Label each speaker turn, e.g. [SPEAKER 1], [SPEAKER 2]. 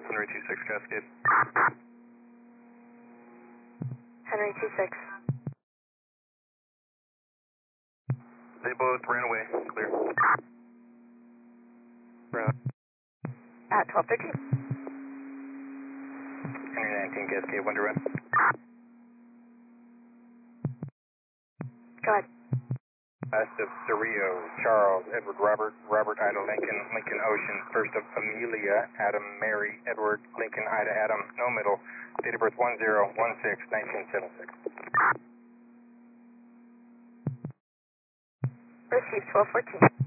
[SPEAKER 1] Henry 26 Cascade.
[SPEAKER 2] Henry 26.
[SPEAKER 1] They both ran away. Clear. Ground.
[SPEAKER 2] At 1213.
[SPEAKER 1] Henry 19 Cascade, when to run.
[SPEAKER 2] Go ahead.
[SPEAKER 1] Last of Cerrillo, Charles, Edward, Robert, Robert, Ida, Lincoln, Lincoln, Ocean. First of Amelia, Adam, Mary, Edward, Lincoln, Ida, Adam. No middle. Date of birth 10/16/1976.
[SPEAKER 2] Received 1214.